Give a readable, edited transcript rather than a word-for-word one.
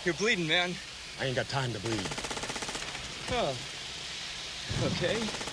You're bleeding, man. I ain't got time to bleed. Oh. Okay.